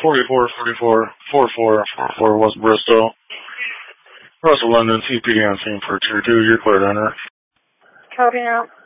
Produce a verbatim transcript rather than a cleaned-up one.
forty-four forty-four forty-four forty-four West Bristol. Russell London, C P D on scene for tier two. You're cleared, Enter. Copy now.